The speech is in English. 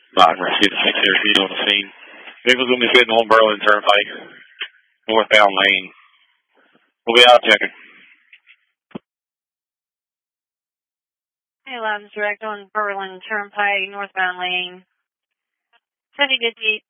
Lock Rescue 6 feet on the scene. Vehicle's going to be sitting on Berlin Turnpike, northbound lane. We'll be out checking. Hey, Labs Direct on Berlin Turnpike, northbound lane. 70 to